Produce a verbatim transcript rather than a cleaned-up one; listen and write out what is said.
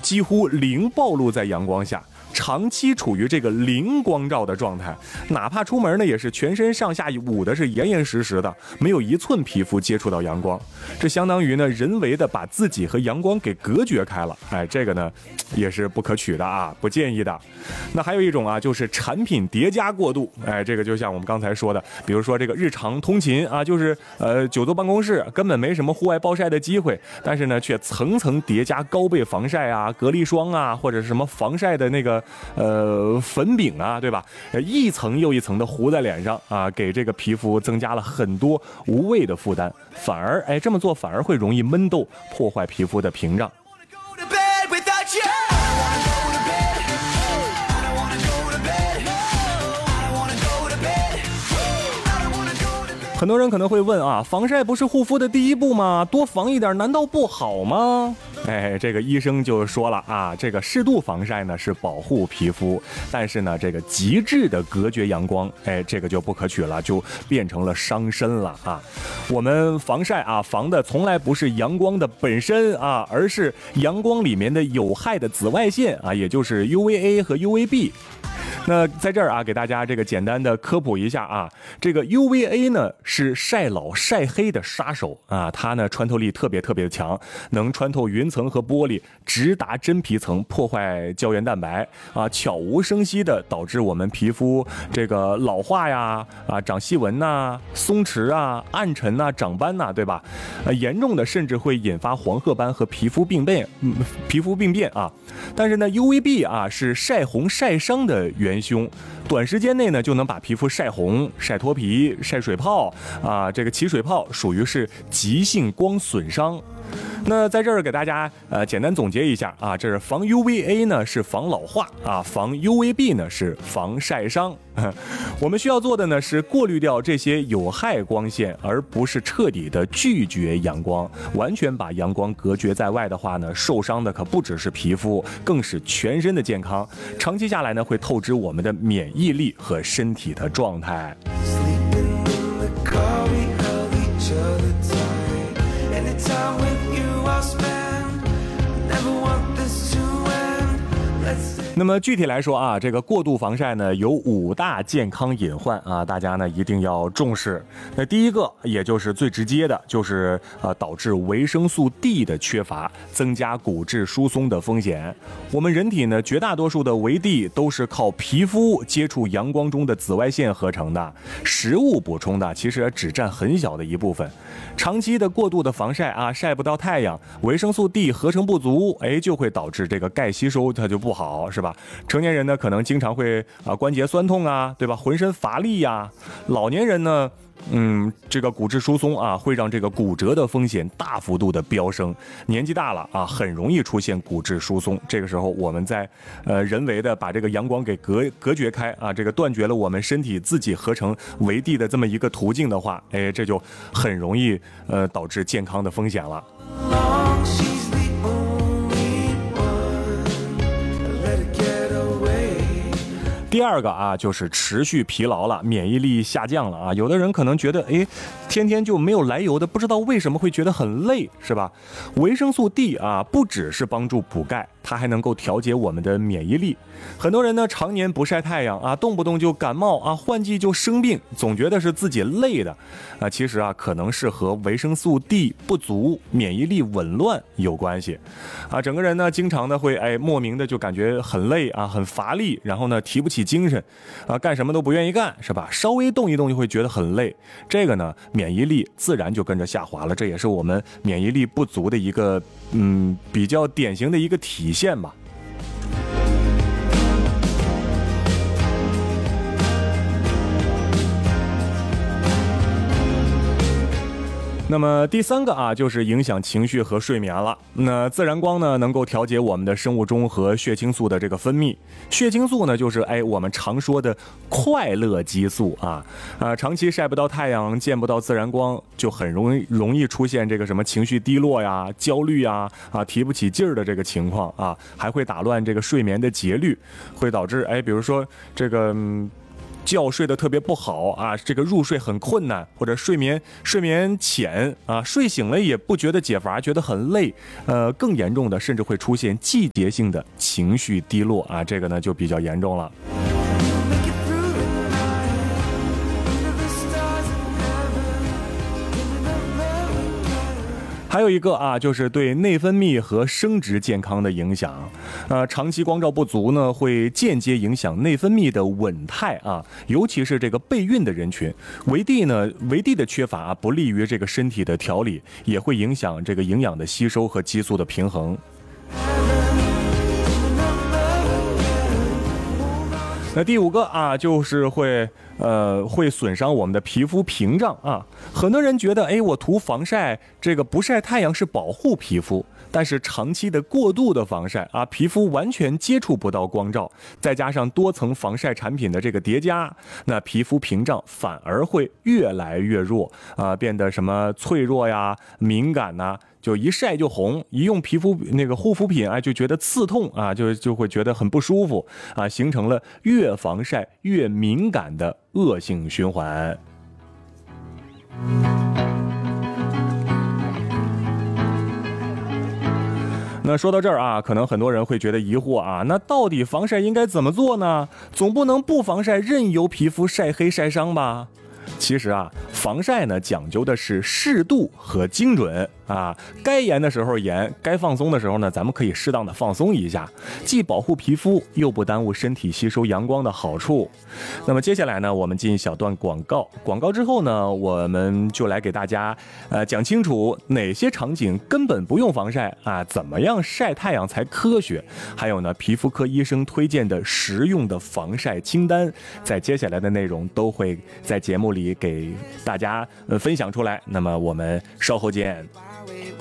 几乎零暴露在阳光下。长期处于这个零光照的状态，哪怕出门呢，也是全身上下捂的是严严实实的，没有一寸皮肤接触到阳光。这相当于呢，人为的把自己和阳光给隔绝开了。哎，这个呢，也是不可取的啊，不建议的。那还有一种啊，就是产品叠加过度。哎，这个就像我们刚才说的，比如说这个日常通勤啊，就是呃久坐办公室，根本没什么户外暴晒的机会，但是呢，却层层叠加高倍防晒啊、隔离霜啊，或者是什么防晒的那个。呃，粉饼啊，对吧？一层又一层的糊在脸上啊，给这个皮肤增加了很多无谓的负担，反而哎这么做反而会容易闷痘，破坏皮肤的屏障。很多人可能会问啊，防晒不是护肤的第一步吗？多防一点难道不好吗？哎，这个医生就说了啊，这个适度防晒呢是保护皮肤，但是呢，这个极致的隔绝阳光，哎，这个就不可取了，就变成了伤身了啊。我们防晒啊，防的从来不是阳光的本身啊，而是阳光里面的有害的紫外线啊，也就是 U V A 和 U V B。那在这儿啊，给大家这个简单的科普一下啊，这个 U V A 呢是晒老晒黑的杀手啊，它呢穿透力特别特别的强，能穿透云层和玻璃，直达真皮层，破坏胶原蛋白啊，悄无声息的导致我们皮肤这个老化呀啊，长细纹呐、松弛啊、暗沉呐、长斑呐，对吧？呃，严重的甚至会引发黄褐斑和皮肤病变，嗯，皮肤病变啊。但是呢 ，U V B 啊是晒红晒伤的元凶，短时间内呢就能把皮肤晒红、晒脱皮、晒水泡啊，这个起水泡属于是急性光损伤。那在这儿给大家呃简单总结一下啊，这是防 U V A 呢是防老化啊，防 U V B 呢是防晒伤。我们需要做的呢是过滤掉这些有害光线，而不是彻底的拒绝阳光。完全把阳光隔绝在外的话呢，受伤的可不只是皮肤，更是全身的健康。长期下来呢，会透支我们的免疫力和身体的状态。那么具体来说啊，这个过度防晒呢有五大健康隐患啊，大家呢一定要重视。那第一个，也就是最直接的，就是呃导致维生素 D 的缺乏，增加骨质疏松的风险。我们人体呢绝大多数的维 D 都是靠皮肤接触阳光中的紫外线合成的，食物补充的其实只占很小的一部分。长期的过度的防晒啊，晒不到太阳，维生素 D 合成不足，哎，就会导致这个钙吸收它就不好，是吧？成年人呢可能经常会啊关节酸痛啊，对吧？浑身乏力呀、啊。老年人呢，嗯，这个骨质疏松啊，会让这个骨折的风险大幅度的飙升。年纪大了啊，很容易出现骨质疏松。这个时候，我们在呃人为的把这个阳光给隔隔绝开啊，这个断绝了我们身体自己合成维 D 的这么一个途径的话，哎，这就很容易呃导致健康的风险了。第二个啊，就是持续疲劳了，免疫力下降了啊。有的人可能觉得，哎，天天就没有来由的，不知道为什么会觉得很累，是吧？维生素 D 啊，不只是帮助补钙，它还能够调节我们的免疫力。很多人呢，常年不晒太阳啊，动不动就感冒啊，换季就生病，总觉得是自己累的啊。其实啊，可能是和维生素 D 不足、免疫力紊乱有关系啊。整个人呢，经常的会哎莫名的就感觉很累啊，很乏力，然后呢提不起精神啊，干什么都不愿意干，是吧？稍微动一动就会觉得很累，这个呢，免疫力自然就跟着下滑了。这也是我们免疫力不足的一个嗯比较典型的一个体现吧。那么第三个啊，就是影响情绪和睡眠了。那自然光呢，能够调节我们的生物钟和血清素的这个分泌。血清素呢，就是哎我们常说的快乐激素啊啊，长期晒不到太阳，见不到自然光，就很容易容易出现这个什么情绪低落呀、焦虑呀啊、提不起劲儿的这个情况啊，还会打乱这个睡眠的节律，会导致哎，比如说这个。嗯觉睡得特别不好啊，这个入睡很困难，或者睡眠睡眠浅啊，睡醒了也不觉得解乏，觉得很累。呃，更严重的甚至会出现季节性的情绪低落啊，这个呢就比较严重了。还有一个啊，就是对内分泌和生殖健康的影响。呃，长期光照不足呢，会间接影响内分泌的稳态啊，尤其是这个备孕的人群。维 D 呢，维 D 的缺乏啊，不利于这个身体的调理，也会影响这个营养的吸收和激素的平衡。那第五个啊，就是会呃会损伤我们的皮肤屏障啊。很多人觉得，哎，我涂防晒，这个不晒太阳是保护皮肤，但是长期的过度的防晒啊，皮肤完全接触不到光照，再加上多层防晒产品的这个叠加，那皮肤屏障反而会越来越弱啊，变得什么脆弱呀、敏感呐、啊。就一晒就红，一用皮肤那个护肤品啊，就觉得刺痛啊，就就会觉得很不舒服啊，形成了越防晒越敏感的恶性循环。那说到这儿啊，可能很多人会觉得疑惑啊，那到底防晒应该怎么做呢？总不能不防晒，任由皮肤晒黑晒伤吧？其实啊，防晒呢讲究的是适度和精准啊，该严的时候严，该放松的时候呢，咱们可以适当的放松一下，既保护皮肤，又不耽误身体吸收阳光的好处。那么接下来呢，我们进一小段广告，广告之后呢，我们就来给大家呃讲清楚哪些场景根本不用防晒啊，怎么样晒太阳才科学，还有呢，皮肤科医生推荐的实用的防晒清单，在接下来的内容都会在节目里给大家呃分享出来。那么我们稍后见。